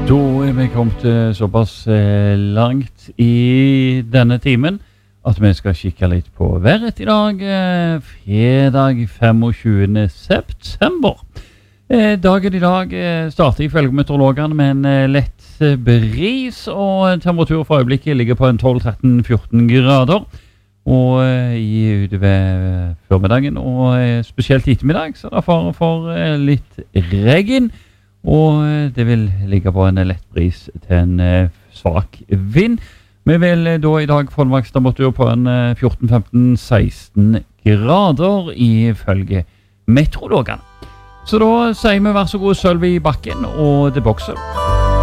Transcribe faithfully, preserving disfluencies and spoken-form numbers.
Da er vi kommet eh, såpass eh, langt i denne timen at vi skal kikke litt på været i dag, eh, fredag femogtjuende september. Eh, dagen i dag eh, starter ifølge meteorologene med en eh, lett eh, bris, og temperatur for øyeblikket ligger på en tolv tretten fjorten grader. Og eh, i utover formiddagen, og eh, spesielt i ettermiddag, så er det fare for eh, litt regn. Og det vil ligge på en lett bris til en eh, svak vind. Vi vil eh, da i dag få en makstemperatur på en eh, fjorten femten seksten grader ifølge meteorologene. Så da sier vi vær så god Sølvi Bakken og The Boxer.